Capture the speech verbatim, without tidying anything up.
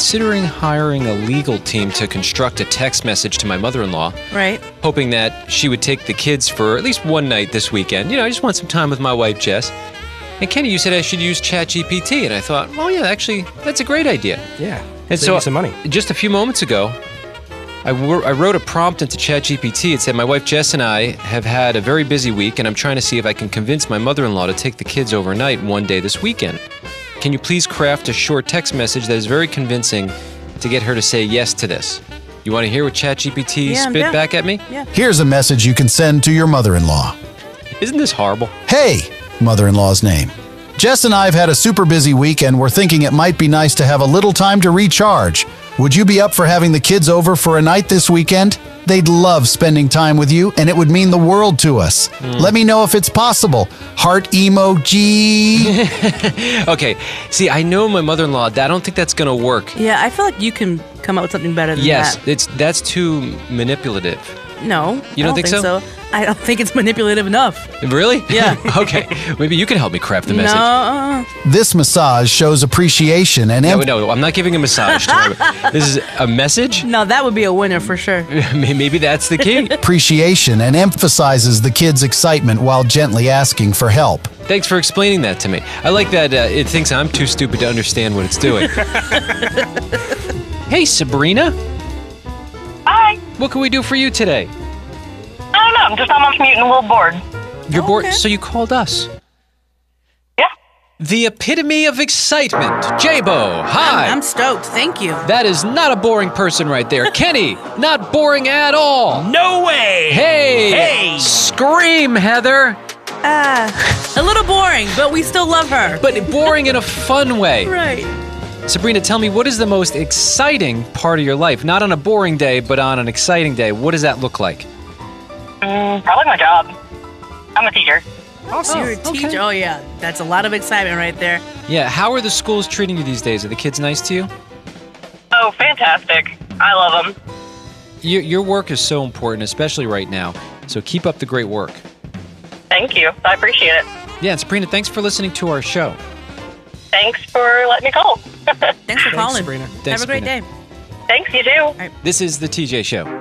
considering hiring a legal team to construct a text message to my mother-in-law, Right. hoping that she would take the kids for at least one night this weekend. You know, I just want some time with my wife, Jess. And Kenny, you said I should use ChatGPT, and I thought, well, yeah, actually, that's a great idea. Yeah. And Save so, you some money. just a few moments ago, I, wor- I wrote a prompt into ChatGPT. It said, my wife Jess and I have had a very busy week, and I'm trying to see if I can convince my mother-in-law to take the kids overnight one day this weekend. Can you please craft a short text message that is very convincing to get her to say yes to this? You want to hear what ChatGPT Yeah, I'm spit down. back at me? Yeah. Here's a message you can send to your mother-in-law. Isn't this horrible? Hey, mother-in-law's name. Jess and I have had a super busy week and we're thinking it might be nice to have a little time to recharge. Would you be up for having the kids over for a night this weekend? They'd love spending time with you and it would mean the world to us. Mm. Let me know if it's possible. Heart emoji. Okay, see, I know my mother-in-law. I don't think that's going to work. Yeah, I feel like you can come up with something better than Yes, that. it's that's too manipulative. No. You I don't think so? I don't think it's manipulative enough. Really? Yeah. Okay, maybe you can help me craft the message. No. This massage shows appreciation and No, em- no, I'm not giving a massage. To my, this is a message? No, that would be a winner for sure. Maybe that's the key. appreciation and emphasizes the kids' excitement while gently asking for help. Thanks for explaining that to me. I like that uh, it thinks I'm too stupid to understand what it's doing. Hey, Sabrina. Hi. What can we do for you today? I don't know. I'm just on my commute and a little bored. You're Oh, bored, okay. so you called us. Yeah. The epitome of excitement. J-Bo, hi. I'm, I'm stoked. Thank you. That is not a boring person right there. Kenny, not boring at all. No way! Hey, Hey! scream, Heather. Ah, a little boring, but we still love her. But boring in a fun way. Right. Sabrina, tell me, what is the most exciting part of your life? Not on a boring day, but on an exciting day. What does that look like? Mm, probably my job. I'm a teacher. Oh, so you're a okay. teacher. Oh, yeah. That's a lot of excitement right there. Yeah, how are the schools treating you these days? Are the kids nice to you? Oh, fantastic. I love them. Your, your work is so important, especially right now. So keep up the great work. Thank you. I appreciate it. Yeah, and Sabrina, thanks for listening to our show. Thanks for letting me call. Thanks for calling. Sabrina. Have Thanks, a great Sabrina. day. Thanks, you too. This is The T J Show.